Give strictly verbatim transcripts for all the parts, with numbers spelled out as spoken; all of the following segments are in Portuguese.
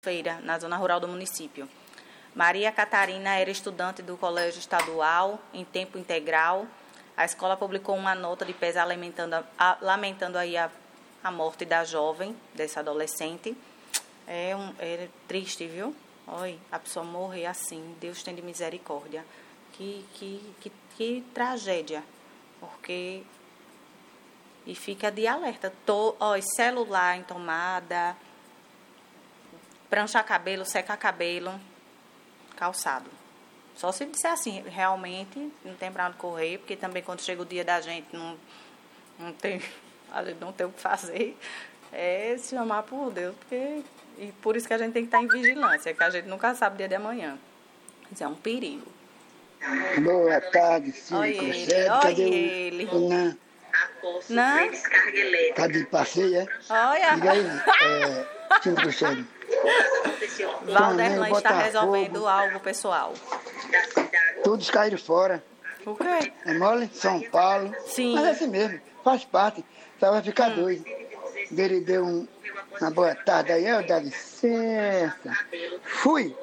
Feira, na zona rural do município. Maria Catarina era estudante do colégio estadual em tempo integral. A escola publicou uma nota de pesar lamentando, a, lamentando aí a, a morte da jovem, dessa adolescente. É, um, é triste, viu? Oi, a pessoa morrer assim, Deus tem de misericórdia. Que, que, que, que tragédia. Porque... E fica de alerta. Tô, ó, celular em tomada... Pranchar cabelo, secar cabelo, calçado. Só se disser assim, realmente, não tem para onde correr, porque também quando chega o dia da gente, não, não tem, a gente não tem o que fazer, é se chamar por Deus, porque, e por isso que a gente tem que estar em vigilância, que a gente nunca sabe o dia de amanhã. Isso é um perigo. Boa tarde, Círico. Olha ele, Cadê olha o... ele. Não. Não? Tá de passeio, é? Olha. Diga aí, é, Círico Sérgio. Valderlan está resolvendo algo pessoal. Todos caíram fora. O quê? É mole? São Paulo. Sim. Mas é assim mesmo, faz parte. Só vai ficar hum. doido. Ele deu um, uma boa tarde aí, eu dá licença. Fui.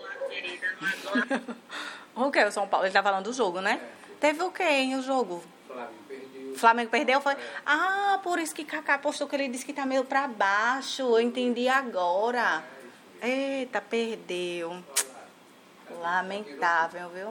O que? O São Paulo? Ele tá falando do jogo, né? Teve o quê, hein, o jogo? Flamengo perdeu. Flamengo perdeu? Foi... Ah, por isso que Kaká postou que ele disse que tá meio pra baixo. Eu entendi agora. Eita, perdeu. Lamentável, viu?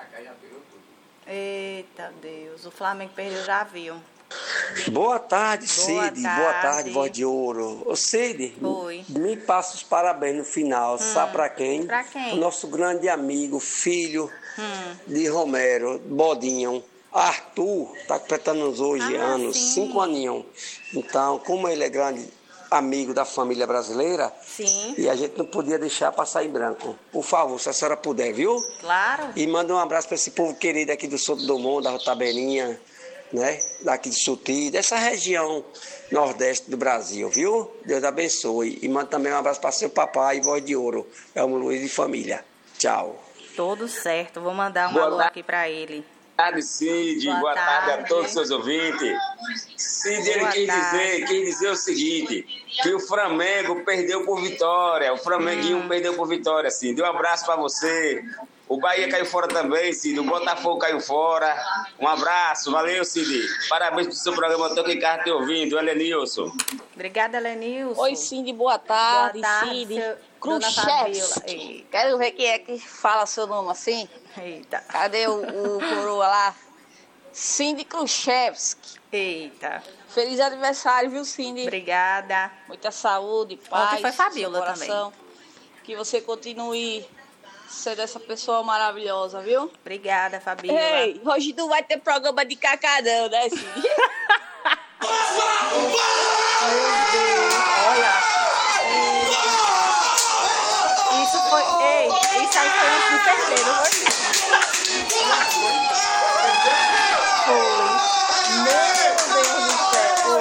Eita, Deus. O Flamengo perdeu, já viu. Boa tarde, Boa Cid. tarde. Boa tarde, voz de ouro. Ô, Cid, Oi. me passa os parabéns no final. Hum, sabe pra quem? Pra quem? O nosso grande amigo, filho hum. de Romero, Bodinho. Arthur, tá completando uns hoje ah, anos, sim. cinco aninhos. Então, como ele é grande amigo da família brasileira, sim. E a gente não podia deixar passar em branco. Por favor, se a senhora puder, viu? Claro. E manda um abraço para esse povo querido aqui do Souto do Mundo, da Rotabelinha, né? Daqui de Suti, dessa região nordeste do Brasil, viu? Deus abençoe. E manda também um abraço para seu papai, voz de ouro, Elmo Luiz e família. Tchau. Tudo certo. Vou mandar um Boa alô tarde. aqui para ele. Boa tarde, Cid. Boa Boa tarde. tarde a todos os seus ouvintes. Cid, ele Boa quis tarde. dizer, quis dizer o seguinte, que o Flamengo perdeu por vitória. O Flamenguinho Hum. perdeu por vitória, Cid. Um abraço para você. O Bahia caiu fora também, Cid. O Botafogo caiu fora. Um abraço. Valeu, Cid. Parabéns pelo seu programa. Estou aqui em casa te ouvindo. Elenilson. Obrigada, Lenilson. Oi, Cid, boa tarde. Boa tarde, Cid. seu- Dona Khrushchevsky. Fabiola. Quero ver quem é que fala seu nome assim. Eita. Cadê o, o coroa lá? Cindy Khrushchevsky. Eita. Feliz aniversário, viu, Cindy? Obrigada. Muita saúde, paz. Ontem foi Fabiola no seu coração. Que você continue sendo essa pessoa maravilhosa, viu? Obrigada, Fabiola. Ei, hoje não vai ter programa de Cacá não, né, Cindy? Meu Deus. Olha. Isso foi... Ei, isso aí foi antes de perder, não foi? Foi. Meu Deus do céu.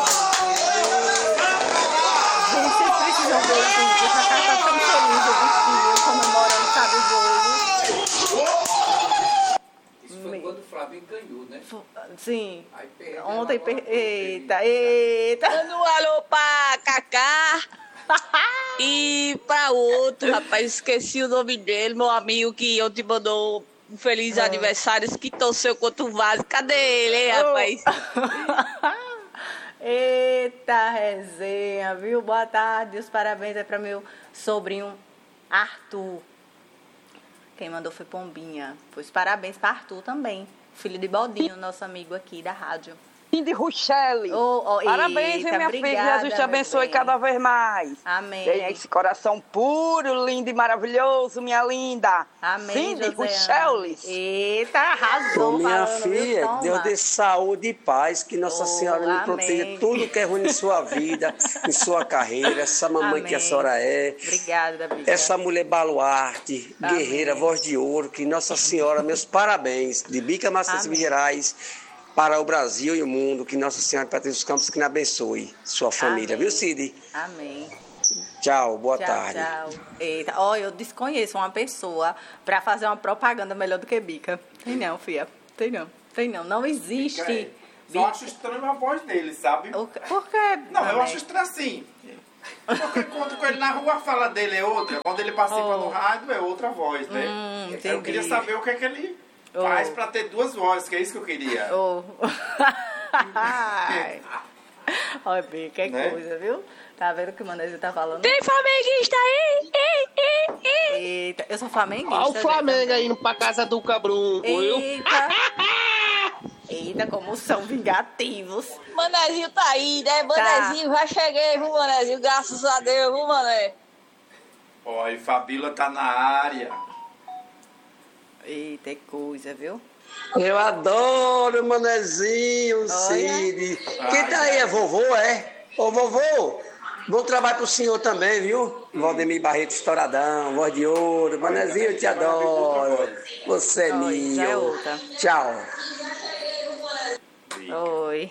Oh, gente, vocês precisam ver isso. Porque essa cara tá tão feliz, o bichinho, comemorando cada gol. Isso foi quando o Flamengo ganhou, né? Sim. Aí perdeu Ontem... agora, Per... Eita, eita. Dando um alô pra Cacá. E pra outro, rapaz, esqueci o nome dele, meu amigo que ontem mandou um feliz Ah. aniversário, que torceu contra o Vasco. Cadê ele, hein, rapaz? Eita resenha, viu? Boa tarde, os parabéns é para meu sobrinho Arthur. Quem mandou foi Pombinha. Pois parabéns para Arthur também, filho de Bodinho, nosso amigo aqui da rádio. Cindy Ruchelli. Oh, oh, Parabéns, eita, minha obrigada, filha. Jesus te meu abençoe bem. cada vez mais. Amém. Tenha esse coração puro, lindo e maravilhoso, minha linda. Amém, Cindy Joséana. Ruchelli. Eita, arrasou. Ô, minha falando, viu? filha, Toma. Deus dê saúde e paz, que Nossa Oh, Senhora me amém. proteja tudo que é ruim em sua vida, em sua carreira, essa mamãe que a Amém. senhora é. Obrigada, bicha. Essa mulher baluarte, Amém. guerreira, voz de ouro, que Nossa Senhora, meus parabéns, de Bica Macias Amém. Minas Gerais, para o Brasil e o mundo, que Nossa Senhora Patrícia dos Campos que me abençoe, sua família, Amém. viu, Cid? Amém. Tchau, boa Tchau, tarde. tchau. Eita, ó, eu desconheço uma pessoa pra fazer uma propaganda melhor do que Bica. Tem não, filha. Tem não. Tem não. Não existe. Só Bica. acho estranho a voz dele, sabe? O quê? Por quê? Não, eu Mané? acho estranho assim. Porque eu encontro com ele na rua, a fala dele é outra. Quando ele participa Oh. no rádio, é outra voz, né? Hum, eu entendi. queria saber o que é que ele Oh. faz pra ter duas vozes, que é isso que eu queria. Oh. Ai. Olha bem, que Né? coisa, viu? Tá vendo o que o Manezinho tá falando? Tem flamenguista aí? Ei, ei, ei. Eita, eu sou flamenguista. Olha o gente, Flamengo também. aí indo pra casa do Cabrum, viu? Eita. Eita, como são vingativos. Manezinho tá aí, né? Manezinho, já cheguei, viu, Manezinho? Graças a Deus, viu, Mané? Ó, e Fabíola tá na área. Eita, é coisa, viu? Eu adoro, Manezinho, Cid. Quem tá aí é vovô, é? Ô, vovô, bom trabalho pro senhor também, viu? Valdemir Barreto, estouradão, voz de ouro. Manezinho, eu te adoro. Você é Oi, já é meu. outra. Tchau. Oi.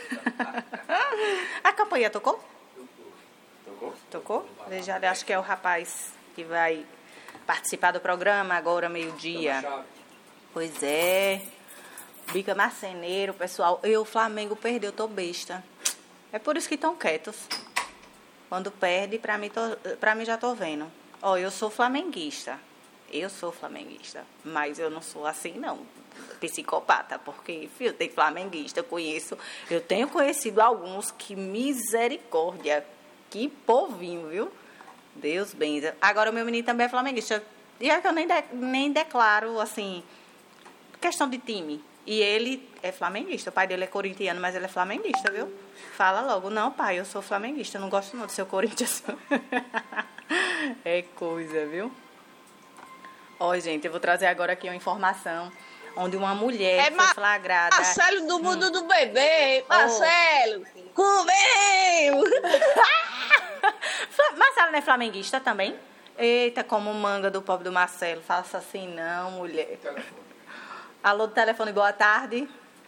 A campanha tocou? Tocou? Tocou? Veja, acho que é o rapaz que vai participar do programa agora, meio-dia. Pois é. Bica marceneiro, pessoal. Eu, o Flamengo perdeu, tô besta. É por isso que estão quietos. Quando perde, pra mim, tô, pra mim já tô vendo. Ó, eu sou flamenguista. Eu sou flamenguista. Mas eu não sou assim, não. Psicopata. Porque, filho, tem flamenguista, eu conheço. Eu tenho conhecido alguns que misericórdia. Que povinho, viu? Deus benza. Agora o meu menino também é flamenguista. E é que eu nem, de, nem declaro, assim, questão de time. E ele é flamenguista. O pai dele é corintiano, mas ele é flamenguista, viu? Fala logo, não, pai, eu sou flamenguista. Eu não gosto não do seu Corinthians. É coisa, viu? Ó, gente, eu vou trazer agora aqui uma informação onde uma mulher É foi Ma- flagrada... Marcelo do mundo do bebê. Marcelo, comeu! Fla- Marcelo não é flamenguista também? Eita, como manga do pobre do Marcelo. Faça assim não, mulher. Alô do telefone, boa tarde.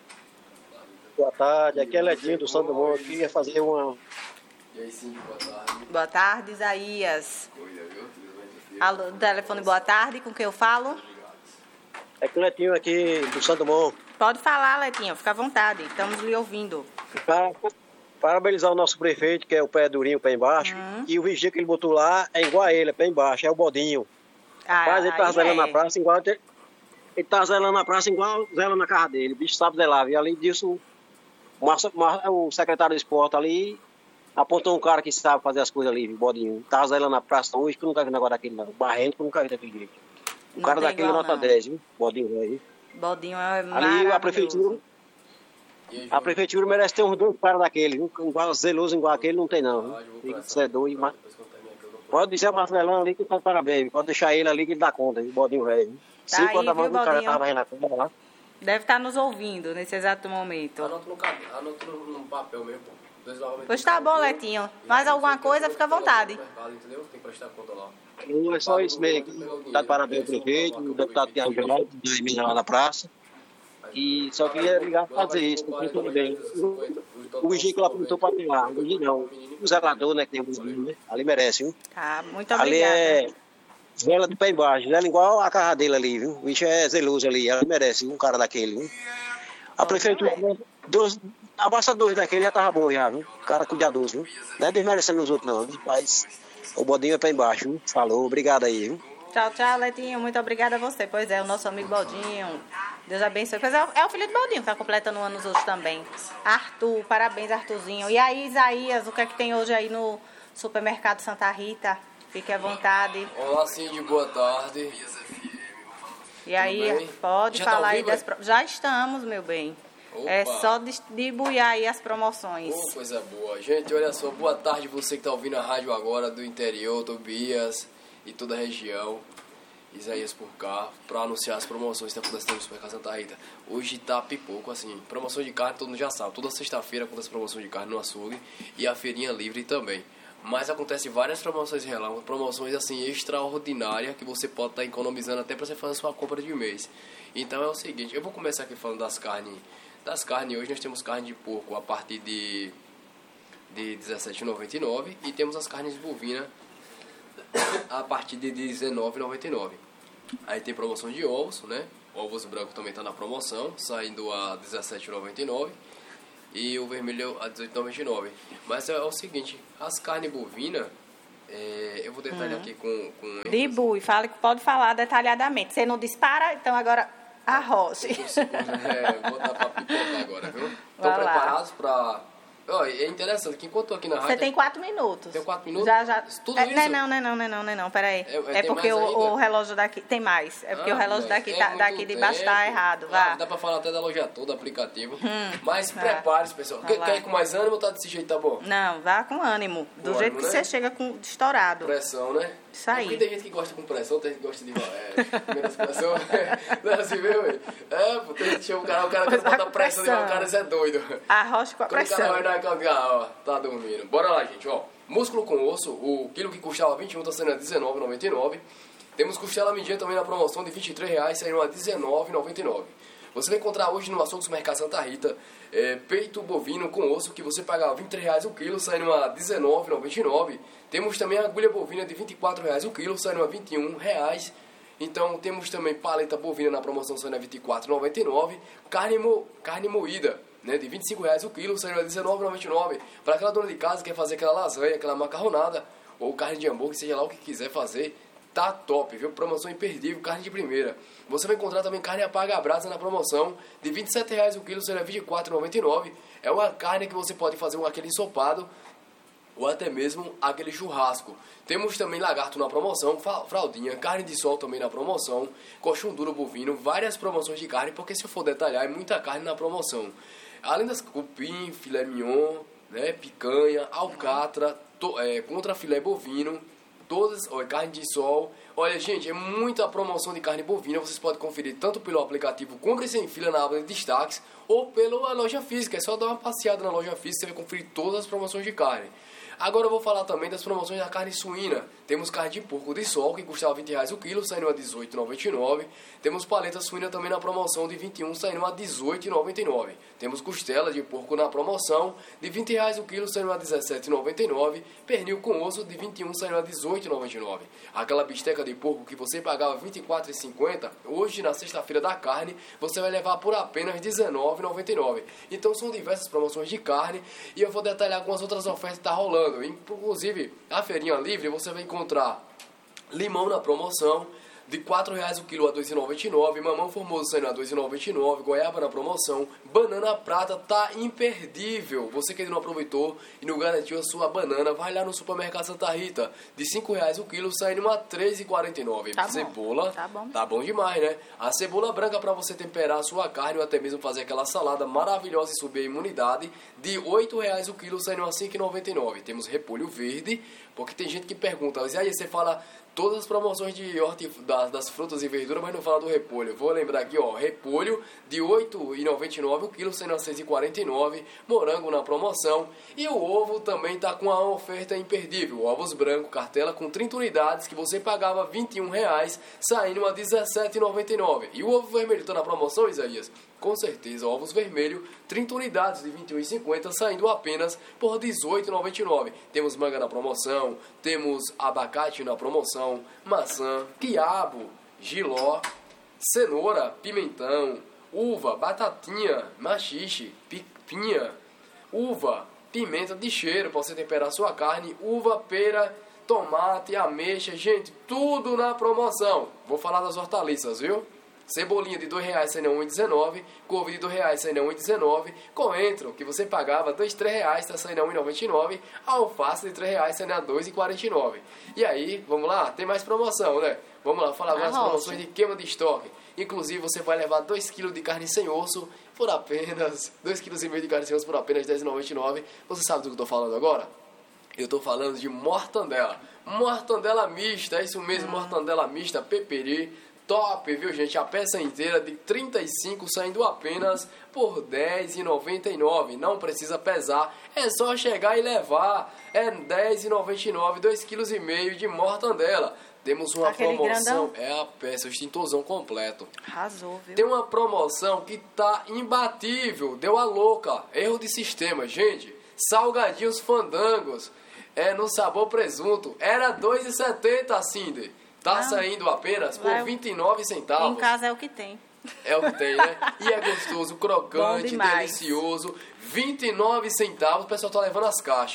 Boa tarde, aqui é Letinho do Santo Monte. Eu queria fazer uma. E aí, sim, boa tarde. Boa tarde, Isaías. Coisa, viu? Tudo bem, filho? Alô do telefone, boa tarde. Com quem eu falo? É que o Letinho aqui do Santo Monte. Pode falar, Letinho. Fica à vontade. Estamos lhe ouvindo. Para parabenizar o nosso prefeito, que é o pé durinho, pé embaixo. Hum. E o vigia que ele botou lá é igual a ele, é pé embaixo, é o bodinho. Ah, Mas ele tá aí zelando é. na praça igual. Ele tá zelando na praça igual zelando na casa dele. O bicho sabe zelar. E além disso, o, Marcio- Mar- o secretário do esporte ali apontou um cara que sabe fazer as coisas ali, o bodinho. Tá zelando na praça hoje, que eu nunca vi negócio daquele, não. Barrento, que eu nunca vi daquele jeito. O Não cara tem daquele igual, nota não. dez, viu? Bodinho aí. Bodinho é Ali maravilhoso. a prefeitura, E aí, a prefeitura merece ter uns dois caras daquele, viu? Igual zeloso igual aquele não tem não. Viu? Tem que ser doido, mas... Pode dizer o Marcelão ali que tá de parabéns. Pode deixar ele ali que ele dá conta, viu? Bodinho velho. viu? Tá Cinco aí, horas da viu, manhã o cara Bodinho? tava aí na conta lá. Deve estar nos ouvindo nesse exato momento. Anota no, cade- anota no, no papel mesmo, pô. Dois lavamentos Pois de tá carro, bom, viu? Letinho. Mais alguma coisa, fica à vontade. Entendeu? Tem que prestar conta lá. Não é só isso mesmo. Tá de parabéns ao prefeito, o deputado Tiago Geraldo, da emenda lá na praça. E só queria ligar pra fazer isso, porque tudo bem. O vigia que lá perguntou pra ter lá, o vigia não. O zelador, né, que tem o vigia, né? Ali merece, viu? Tá, muito Ali obrigada. é vela de pé embaixo, zela igual a casa dele ali, viu? O bicho é zeloso ali, ela merece, viu? Um cara daquele, viu? A prefeitura, dois, abaixa dois daquele já tava bom já, viu? O cara cuidadoso, viu? Não é desmerecendo os outros não, viu? Mas o bodinho é pé embaixo, viu? Falou, obrigado aí, viu? Tchau, tchau, Letinho. Muito obrigada a você. Pois é, o nosso amigo Baldinho. Deus abençoe. Pois é, é o filho do Baldinho que tá completando anos hoje também. Arthur, parabéns, Arthurzinho. E aí, Isaías, o que é que tem hoje aí no supermercado Santa Rita? Fique à vontade. Olá, Cindy, boa tarde. E aí, bem? pode Já tá falar ao aí vivo, das... é? Pro... Já estamos, meu bem. Opa. É só distribuir aí as promoções. Oh, coisa boa. Gente, olha só, boa tarde você que está ouvindo a rádio agora do interior, Tobias e toda a região. Isaías por cá, para anunciar as promoções que estão acontecendo no Supermercado Santa Rita. Hoje tá pipoco, assim, promoção de carne todo mundo já sabe. Toda sexta-feira acontece promoção de carne no açougue e a feirinha livre também. Mas acontece várias promoções relâmpago, promoções assim extraordinárias que você pode estar tá economizando até para você fazer a sua compra de um mês. Então é o seguinte, eu vou começar aqui falando das carnes. Das carnes hoje nós temos carne de porco a partir de, de dezessete reais e noventa e nove centavos e temos as carnes bovinas a partir de dezenove reais e noventa e nove centavos. Aí tem promoção de ovos, né? Ovos brancos também está na promoção, saindo a dezessete reais e noventa e nove centavos e o vermelho a dezoito reais e noventa e nove centavos. Mas é o seguinte, as carnes bovinas, é, eu vou detalhar Hum. aqui com... com De bui, fale, pode falar detalhadamente. Você não dispara, então agora arroze. É, vou botar pra pipocar agora, viu? Estão Vai lá. preparados pra... Ó, é interessante que enquanto eu tô aqui na rádio... Você tem quatro minutos. Tem quatro minutos? Já, já. Tudo é, isso? Não, é não, não, é não, não, é não, não, é não, peraí. É- é- É, tem porque mais o, ainda? o relógio daqui... Tem mais. É porque Ah, o relógio mas daqui, é tá, muito daqui de baixo tá tempo. errado. Ah, Vá. dá pra falar até da loja toda, aplicativo. Hum, Mas vá. prepare-se, pessoal. Vai Quer, lá. quer ir com mais ânimo ou tá desse jeito, tá bom? Não, vá com ânimo. Do Com jeito ânimo, que né? você chega com estourado. Pressão, né? Isso aí. É porque tem gente que gosta com pressão, tem gente que gosta de é, menos pressão. Não é assim mesmo, velho? É, pô, tem gente que chama o cara, o cara quer Pois tá botar com pressão, pressão. e o cara, isso é doido. Arroz com a Quando o cara pressão. vai na cama, ah, ó, tá dormindo. Bora lá, gente, ó. Músculo com osso, o quilo que custava vinte e um tá saindo a dezenove reais e noventa e nove centavos. Temos costela mediana também na promoção de vinte e três reais, saindo a dezenove reais e noventa e nove centavos. Você vai encontrar hoje no açougue Supermercado Santa Rita é, peito bovino com osso que você pagava vinte e três reais o quilo, saindo a dezenove reais e noventa e nove centavos. Temos também a agulha bovina de vinte e quatro reais o quilo, saindo a vinte e um reais. Então temos também paleta bovina na promoção, saindo a vinte e quatro reais e noventa e nove centavos. Carne, mo, carne moída, né, de vinte e cinco reais o quilo, saindo a dezenove reais e noventa e nove centavos. Para aquela dona de casa que quer fazer aquela lasanha, aquela macarronada, ou carne de hambúrguer, seja lá o que quiser fazer, tá top, viu? Promoção imperdível, carne de primeira. Você vai encontrar também carne apaga a brasa na promoção, de vinte e sete reais o quilo, sendo vinte e quatro reais e noventa e nove centavos. É uma carne que você pode fazer um aquele ensopado, ou até mesmo aquele churrasco. Temos também lagarto na promoção, fraldinha, carne de sol também na promoção, colchão duro bovino, várias promoções de carne, porque se eu for detalhar, é muita carne na promoção. Além das cupim, filé mignon, né, picanha, alcatra, to, é, contra filé bovino, todas, ó, carne de sol. Olha, gente, é muita promoção de carne bovina. Vocês podem conferir tanto pelo aplicativo Compre Sem Fila na aba de destaques ou pela loja física. É só dar uma passeada na loja física, você vai conferir todas as promoções de carne. Agora eu vou falar também das promoções da carne suína. Temos carne de porco de sol, que custava vinte reais o quilo, saindo a dezoito reais e noventa e nove centavos. Temos paleta suína também na promoção de vinte e um reais, saindo a dezoito reais e noventa e nove centavos. Temos costela de porco na promoção de vinte reais o quilo, saindo a dezessete reais e noventa e nove centavos. Pernil com osso de vinte e um reais, saindo a dezoito reais e noventa e nove centavos. Aquela bisteca de porco que você pagava vinte e quatro reais e cinquenta centavos, hoje na sexta-feira da carne, você vai levar por apenas dezenove reais e noventa e nove centavos. Então são diversas promoções de carne e eu vou detalhar algumas outras ofertas que estão rolando. Inclusive, a feirinha livre, você vai encontrar limão na promoção de quatro reais o quilo a dois reais e noventa e nove centavos, mamão formoso saindo a dois reais e noventa e nove centavos, goiaba na promoção, banana prata tá imperdível. Você que ainda não aproveitou e não garantiu a sua banana, vai lá no Supermercado Santa Rita, de cinco reais o quilo, saindo a três reais e quarenta e nove centavos. Tá bom. Cebola, Tá bom. tá bom demais, né? A cebola branca para você temperar a sua carne ou até mesmo fazer aquela salada maravilhosa e subir a imunidade, de oito reais o quilo, saindo a cinco reais e noventa e nove centavos. Temos repolho verde, porque tem gente que pergunta, e aí você fala todas as promoções de horti, das, das frutas e verduras, mas não fala do repolho. Vou lembrar aqui, ó, repolho de oito reais e noventa e nove centavos o quilo, sendo a seis reais e quarenta e nove centavos, morango na promoção, e o ovo também tá com a oferta imperdível, ovos brancos, cartela com trinta unidades, que você pagava vinte e um reais, saindo a dezessete reais e noventa e nove centavos. E o ovo vermelho tá na promoção, Isaías? Com certeza, ovos vermelhos, trinta unidades de vinte e um reais e cinquenta centavos, saindo apenas por dezoito reais e noventa e nove centavos. Temos manga na promoção, temos abacate na promoção, maçã, quiabo, jiló, cenoura, pimentão, uva, batatinha, machixe, pinha, uva, pimenta de cheiro para você temperar sua carne, uva, pera, tomate, ameixa, gente, tudo na promoção. Vou falar das hortaliças, viu? Cebolinha de dois reais, saindo a um real e dezenove centavos. Couve de dois reais, saindo a um real e dezenove centavos. Coentro, que você pagava dois, três reais, está saindo a um real e noventa e nove centavos. Alface de três reais, saindo a dois reais e quarenta e nove centavos. E aí, vamos lá? Tem mais promoção, né? Vamos lá, falar agora das promoções de queima de estoque. Inclusive, você vai levar dois quilos de carne sem osso por apenas... dois vírgula cinco quilos de carne sem osso por apenas dez reais e noventa e nove centavos. Você sabe do que eu estou falando agora? Eu estou falando de mortandela. Mortandela mista, é isso mesmo, mortandela mista, peperi. Top, viu, gente? A peça inteira de trinta e cinco saindo apenas por dez reais e noventa e nove centavos. Não precisa pesar, é só chegar e levar. É dez reais e noventa e nove centavos, dois vírgula cinco quilos de mortandela. Temos uma Aquele promoção, grandão? é a peça, o extintorzão completo. Arrasou, viu? Tem uma promoção que tá imbatível, deu a louca, erro de sistema, gente. Salgadinhos fandangos, é no sabor presunto, era dois reais e setenta centavos, Cindy. Tá Não. saindo apenas por Lá eu- vinte e nove centavos. Em casa é o que tem. É o que tem, né? E é gostoso, Bom crocante, demais. delicioso. vinte e nove centavos, o pessoal tá levando as caixas.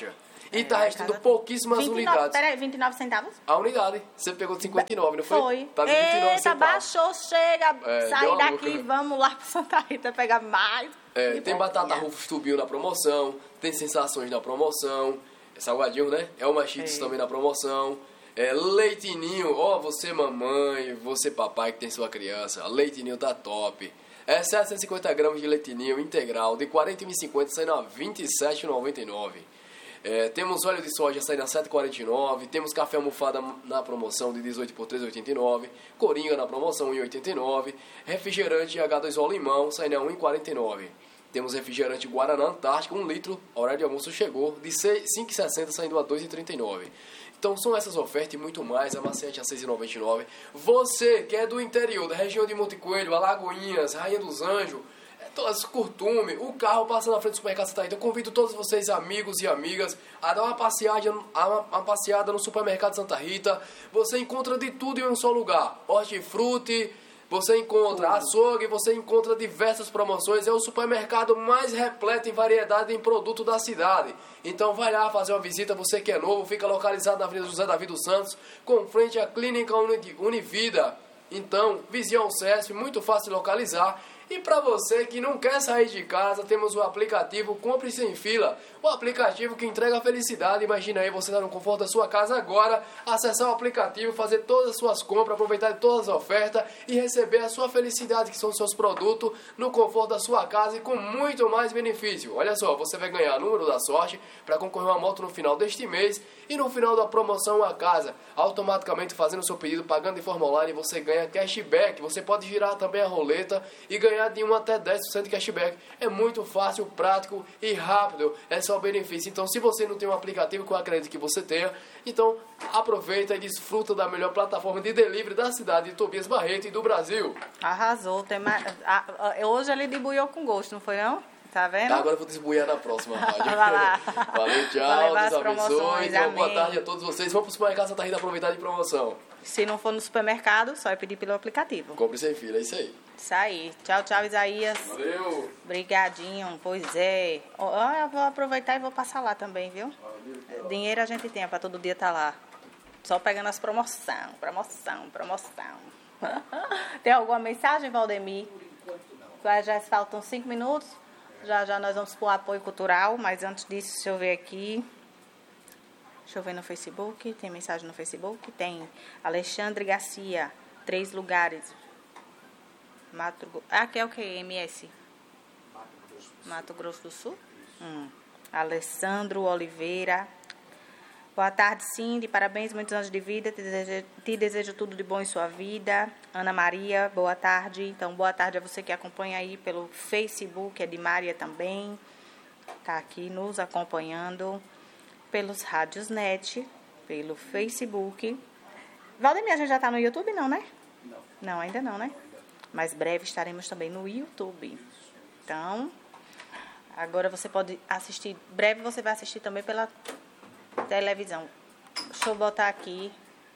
E tá É, restando cada- pouquíssimas vinte e nove, unidades. Peraí, vinte e nove centavos? A unidade. Você pegou de cinquenta e nove, não foi? Foi. Tá de vinte e nove Eita, centavos. baixou, chega, É, deu sair uma daqui, louca. vamos lá pra Santa Rita pegar mais. É, E tem bom, batata é. Rufus Tubinho na promoção, tem sensações na promoção, é salgadinho, né? É uma Cheetos É. também na promoção. É, leitinho, ó, você mamãe, você papai que tem sua criança, leitinho tá top. É setecentos e cinquenta gramas de leitinho integral, de quarenta e um reais e cinquenta centavos, saindo a vinte e sete reais e noventa e nove centavos. É, temos óleo de soja saindo a sete reais e quarenta e nove centavos, temos café almofada na promoção de dezoito por três reais e oitenta e nove centavos, coringa na promoção um real e oitenta e nove centavos, refrigerante agá dois O limão saindo a um real e quarenta e nove centavos. Temos refrigerante Guaraná Antártica, um litro, horário de almoço chegou, de cinco reais e sessenta centavos saindo a dois reais e trinta e nove centavos. Então são essas ofertas e muito mais, a maciante a seis reais e noventa e nove centavos. Você que é do interior, da região de Monte Coelho, Alagoinhas, Rainha dos Anjos, é, todas Curtume, o carro passa na frente do supermercado Santa Rita. Eu convido todos vocês, amigos e amigas, a dar uma passeada, uma, uma passeada no supermercado Santa Rita. Você encontra de tudo em um só lugar, hortifruti, você encontra açougue, você encontra diversas promoções. É o supermercado mais repleto em variedade em produto da cidade. Então vai lá fazer uma visita, você que é novo, fica localizado na Avenida José Davi dos Santos, com frente à Clínica Uni- Univida. Então, vizinho ao SESP, muito fácil de localizar. E para você que não quer sair de casa, temos o aplicativo Compre Sem Fila. O aplicativo que entrega a felicidade. Imagina aí, você está no conforto da sua casa agora, acessar o aplicativo, fazer todas as suas compras, aproveitar de todas as ofertas e receber a sua felicidade, que são os seus produtos, no conforto da sua casa e com muito mais benefício. Olha só, você vai ganhar o número da sorte para concorrer uma moto no final deste mês e no final da promoção a casa. Automaticamente fazendo o seu pedido, pagando de forma online, você ganha cashback. Você pode girar também a roleta e ganhar de um até dez por cento de cashback. É muito fácil, prático e rápido. É só benefício. Então, se você não tem um aplicativo, que eu acredito que você tenha, então aproveita e desfruta da melhor plataforma de delivery da cidade de Tobias Barreto e do Brasil. Arrasou. Tem mais... ah, ah, hoje ele debuiou com gosto, não foi não? Tá vendo? Agora eu vou desbuiar na próxima rádio. Vai lá. Valeu, tchau. Vai levar Deus as promoções, abençoe. Uma boa amém. tarde a todos vocês. Vamos pro supermercado Santa Rita aproveitar de promoção. Se não for no supermercado, só é pedir pelo aplicativo. Compre sem fila, é isso aí. Isso aí. Tchau, tchau, Isaías. Valeu. Obrigadinho. Pois é. Ó, eu vou aproveitar e vou passar lá também, viu? Dinheiro a gente tem para todo dia estar lá. Só pegando as promoção, promoção, promoção. Tem alguma mensagem, Valdemir? Já, já faltam cinco minutos. Já já nós vamos para o apoio cultural, mas antes disso, deixa eu ver aqui. Deixa eu ver no Facebook. Tem mensagem no Facebook? Tem. Alexandre Garcia, três lugares. Mato... Ah, que é o que? M S? Mato Grosso do Sul? Hum. Alessandro Oliveira. Boa tarde, Cindy. Parabéns, muitos anos de vida. Te desejo, te desejo tudo de bom em sua vida. Ana Maria, boa tarde. Então, boa tarde a você que acompanha aí pelo Facebook. É de Maria também. Está aqui nos acompanhando pelos rádios net, pelo Facebook. Valdemir, a gente já está no YouTube, não, né? Não. Não, ainda não, né? Mas breve estaremos também no YouTube. Então, agora você pode assistir. Breve você vai assistir também pela televisão. Deixa eu botar aqui.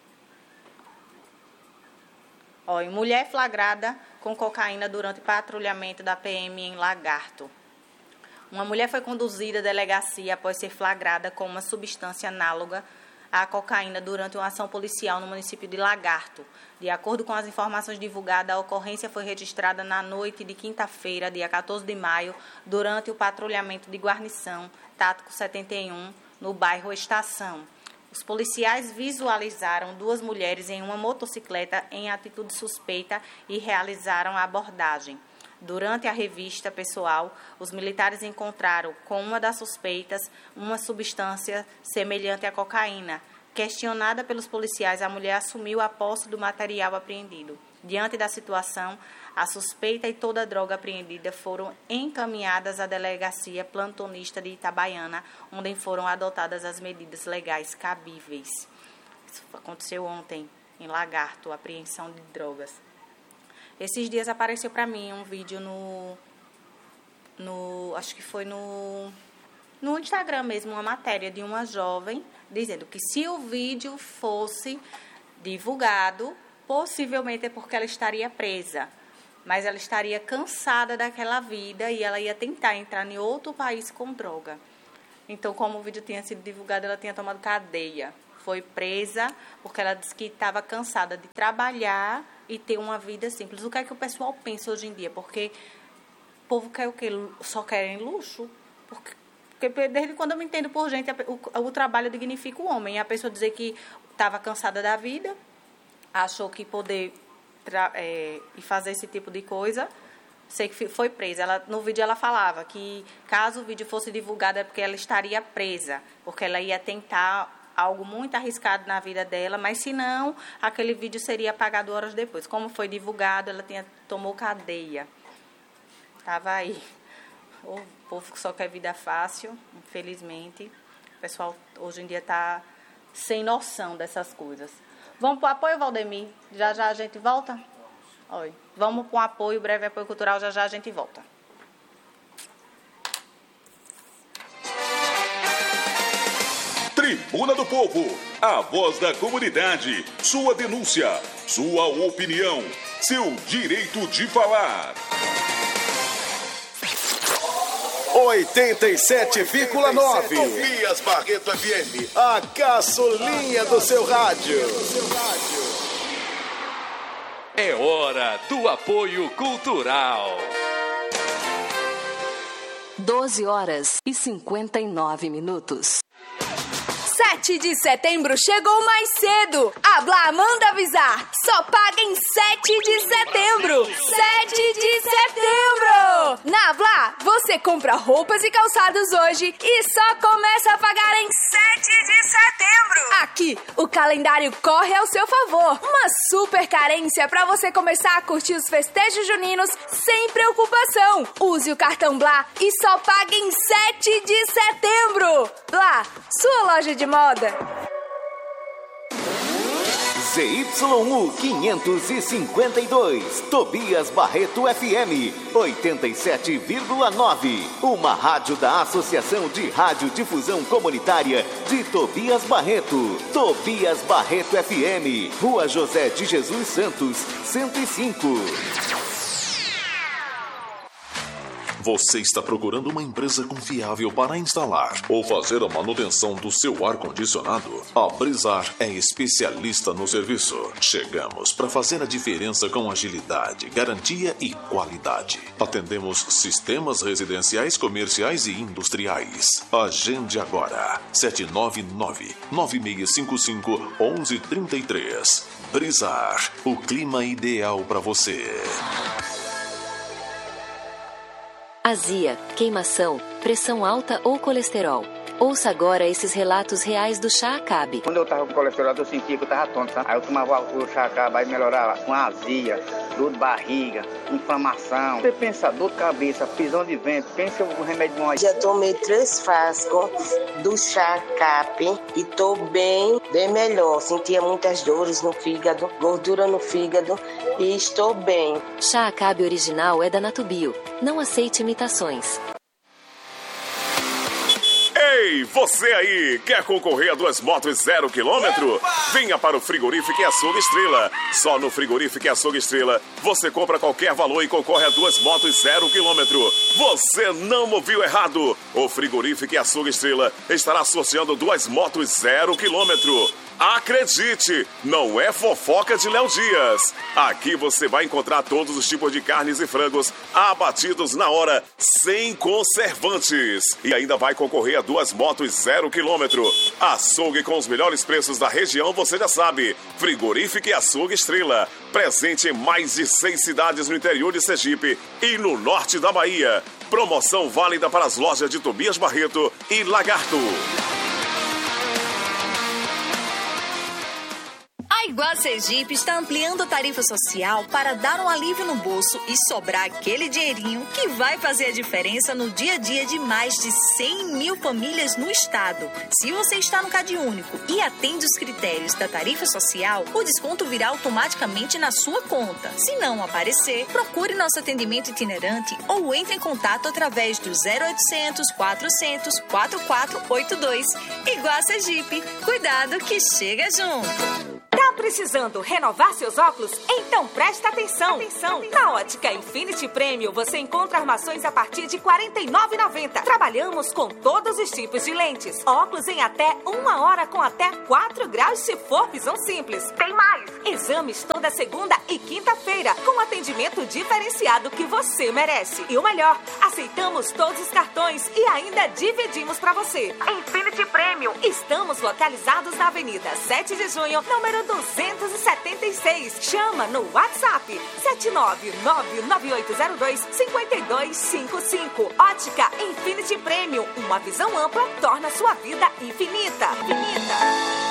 Olha, mulher flagrada com cocaína durante patrulhamento da P M em Lagarto. Uma mulher foi conduzida à delegacia após ser flagrada com uma substância análoga à cocaína durante uma ação policial no município de Lagarto. De acordo com as informações divulgadas, a ocorrência foi registrada na noite de quinta-feira, dia quatorze de maio, durante o patrulhamento de guarnição tático setenta e um, no bairro Estação. Os policiais visualizaram duas mulheres em uma motocicleta em atitude suspeita e realizaram a abordagem. Durante a revista pessoal, os militares encontraram com uma das suspeitas uma substância semelhante à cocaína. Questionada pelos policiais, a mulher assumiu a posse do material apreendido. Diante da situação, a suspeita e toda a droga apreendida foram encaminhadas à delegacia plantonista de Itabaiana, onde foram adotadas as medidas legais cabíveis. Isso aconteceu ontem, em Lagarto, a apreensão de drogas. Esses dias apareceu para mim um vídeo no, no, acho que foi no, no Instagram mesmo, uma matéria de uma jovem dizendo que se o vídeo fosse divulgado, possivelmente é porque ela estaria presa, mas ela estaria cansada daquela vida e ela ia tentar entrar em outro país com droga. Então, como o vídeo tinha sido divulgado, ela tinha tomado cadeia. Foi presa porque ela disse que estava cansada de trabalhar e ter uma vida simples. O que é que o pessoal pensa hoje em dia? Porque o povo quer o quê? Só querem luxo? Porque, porque desde quando eu me entendo por gente, o, o trabalho dignifica o homem. E a pessoa dizer que estava cansada da vida, achou que poder tra- é, e fazer esse tipo de coisa, sei que foi presa. Ela, no vídeo ela falava que caso o vídeo fosse divulgado é porque ela estaria presa, porque ela ia tentar algo muito arriscado na vida dela, mas se não, aquele vídeo seria apagado horas depois. Como foi divulgado, ela tinha, tomou cadeia. Estava aí. O povo que só quer vida fácil, infelizmente. O pessoal hoje em dia está sem noção dessas coisas. Vamos para o apoio, Valdemir? Já já a gente volta? Oi. Vamos para o apoio, breve apoio cultural, já já a gente volta. Tribuna do Povo, a voz da comunidade, sua denúncia, sua opinião, seu direito de falar. oitenta e sete vírgula nove Tobias Barreto F M, a caçulinha do seu rádio. É hora do apoio cultural. doze horas e cinquenta e nove minutos. sete de setembro chegou mais cedo. A Blá manda avisar. Só paga em sete de setembro. sete de setembro. Na Blá, você compra roupas e calçados hoje e só começa a pagar em sete de setembro. Aqui, o calendário corre ao seu favor. Uma super carência para você começar a curtir os festejos juninos sem preocupação. Use o cartão Blá e só paga em sete de setembro. Blá, sua loja de moda. Z Y U quinhentos e cinquenta e dois, Tobias Barreto F M, oitenta e sete vírgula nove. Uma rádio da Associação de Radiodifusão Comunitária de Tobias Barreto. Tobias Barreto F M, Rua José de Jesus Santos, cento e cinco. Você está procurando uma empresa confiável para instalar ou fazer a manutenção do seu ar-condicionado? A Brizar é especialista no serviço. Chegamos para fazer a diferença com agilidade, garantia e qualidade. Atendemos sistemas residenciais, comerciais e industriais. Agende agora. sete nove nove, nove seis cinco cinco, um um três três. Brizar, o clima ideal para você. Azia, queimação, pressão alta ou colesterol. Ouça agora esses relatos reais do Chá Acabe. Quando eu tava com colesterol, eu sentia que eu tava tonto, sabe? Aí eu tomava o Chá Acabe, aí melhorava com azia, dor de barriga, inflamação. Você pensa, dor de cabeça, prisão de vento, pensa o remédio bom aí. Já tomei três frascos do Chá Acabe e tô bem, bem melhor. Sentia muitas dores no fígado, gordura no fígado e estou bem. Chá Acabe original é da Natubio. Não aceite imitações. Ei, você aí, quer concorrer a duas motos zero quilômetro? Venha para o Frigorífico e Açougue Estrela. Só no Frigorífico e Açougue Estrela, você compra qualquer valor e concorre a duas motos zero quilômetro. Você não ouviu errado. O Frigorífico e Açougue Estrela estará associando duas motos zero quilômetro. Acredite, não é fofoca de Léo Dias. Aqui você vai encontrar todos os tipos de carnes e frangos abatidos na hora, sem conservantes. E ainda vai concorrer a duas motos zero quilômetro. Açougue com os melhores preços da região, você já sabe. Frigorífico e Açougue Estrela. Presente em mais de seis cidades no interior de Sergipe e no norte da Bahia. Promoção válida para as lojas de Tobias Barreto e Lagarto. A Iguá Sergipe está ampliando a tarifa social para dar um alívio no bolso e sobrar aquele dinheirinho que vai fazer a diferença no dia a dia de mais de cem mil famílias no estado. Se você está no Cade Único e atende os critérios da tarifa social, o desconto virá automaticamente na sua conta. Se não aparecer, procure nosso atendimento itinerante ou entre em contato através do zero oitocentos, quatrocentos, quarenta e quatro oitenta e dois. Iguá Sergipe, cuidado que chega junto. Pra precisando renovar seus óculos? Então presta atenção. atenção. Na Ótica Infinity Premium você encontra armações a partir de quarenta e nove reais e noventa centavos. Trabalhamos com todos os tipos de lentes. Óculos em até uma hora com até quatro graus se for visão simples. Tem mais! Exames toda segunda e quinta-feira com atendimento diferenciado que você merece. E o melhor, aceitamos todos os cartões e ainda dividimos para você. Infinity Premium. Estamos localizados na Avenida sete de junho, número duzentos e setenta e seis. Chama no WhatsApp sete nove nove nove oito zero dois cinco dois cinco cinco. Ótica Infinity Premium. Uma visão ampla torna sua vida infinita. Infinita.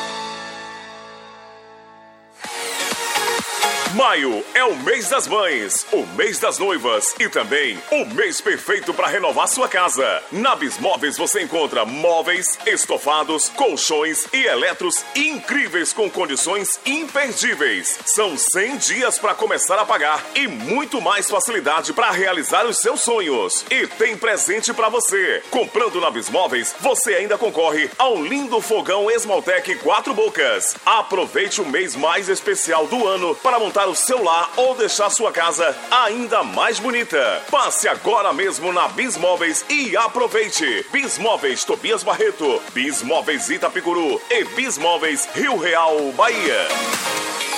Maio é o mês das mães, o mês das noivas e também o mês perfeito para renovar sua casa. Na Bismóveis você encontra móveis, estofados, colchões e eletros incríveis com condições imperdíveis. São cem dias para começar a pagar e muito mais facilidade para realizar os seus sonhos. E tem presente para você. Comprando na Bismóveis, você ainda concorre ao lindo fogão Esmaltec quatro bocas. Aproveite o mês mais especial do ano para montar o seu lar ou deixar sua casa ainda mais bonita. Passe agora mesmo na Bismóveis e aproveite. Bismóveis Tobias Barreto, Bismóveis Itapicuru e Bismóveis Rio Real, Bahia.